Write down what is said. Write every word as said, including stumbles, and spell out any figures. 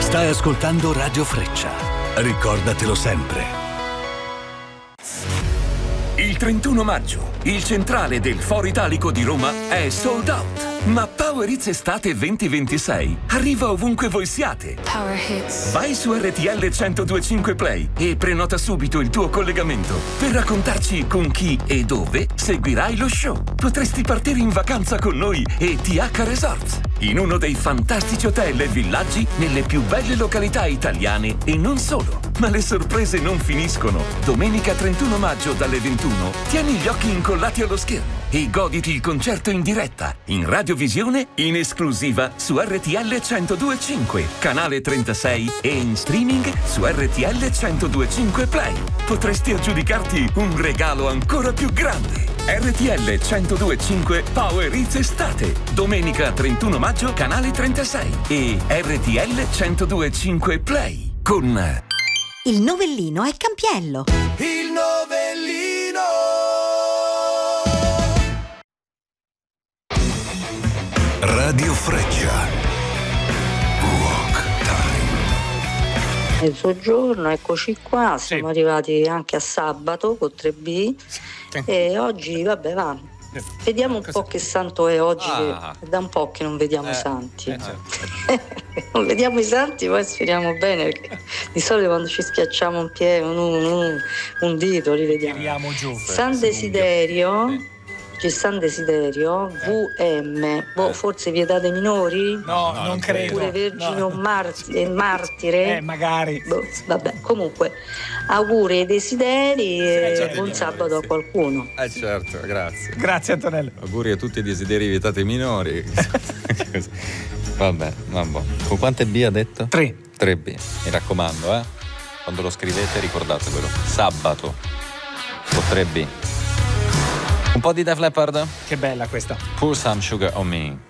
Stai ascoltando Radio Freccia. Ricordatelo sempre. Il trentuno maggio, il centrale del Foro Italico di Roma è sold out. Ma Power Hits Estate venti ventisei arriva ovunque voi siate. Power Hits. Vai su R T L centodue e cinque Play e prenota subito il tuo collegamento per raccontarci con chi e dove seguirai lo show. Potresti partire in vacanza con noi e T H Resorts, in uno dei fantastici hotel e villaggi nelle più belle località italiane e non solo. Ma le sorprese non finiscono. Domenica trentuno maggio dalle ventuno tieni gli occhi incollati allo schermo e goditi il concerto in diretta, in radiovisione, in esclusiva su R T L centodue e cinque, canale trentasei e in streaming su R T L centodue e cinque Play. Potresti aggiudicarti un regalo ancora più grande. R T L centodue e cinque Power Hits Estate, domenica trentuno maggio, canale trentasei e R T L centodue e cinque Play con... Il novellino è Campiello. Il novellino. Radio Freccia. Rock Time. Mezzogiorno, eccoci qua, siamo Sì. arrivati anche a sabato con tre B Sì. e oggi, vabbè, va, vediamo un po' che santo è oggi, Ah. che è da un po' che non vediamo Eh, i santi. eh, certo. Non vediamo i santi, poi speriamo bene, perché di solito quando ci schiacciamo un piede, un, un, un dito, li vediamo. Tiriamo giù. San Desiderio, c'è San Desiderio, V M, boh, forse vietate ai minori? No, non, non credo. Oppure Vergine No. o Mar- e Martire? Eh, magari. Boh, vabbè, comunque, auguri e desideri e certo, buon di sabato a qualcuno. Eh certo, grazie. Grazie Antonello. Auguri a tutti i desideri vietati minori. Vabbè, vabbè. Con quante B ha detto? Tre. tre B. Mi raccomando, eh. Quando lo scrivete ricordatevelo. Sabato. Con tre B. Un po' di Def Leppard. Che bella questa. Pour some sugar on me.